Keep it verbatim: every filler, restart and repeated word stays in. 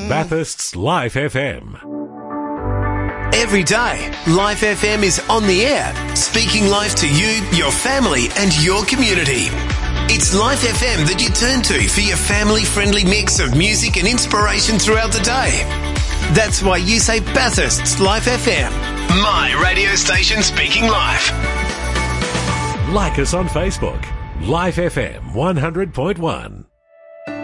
Bathurst's Life F M. Every day, Life F M is on the air, speaking life to you, your family and your community. It's Life F M that you turn to for your family-friendly mix of music and inspiration throughout the day. That's why you say Bathurst's Life F M. My radio station speaking life. Like us on Facebook. Life F M one hundred point one.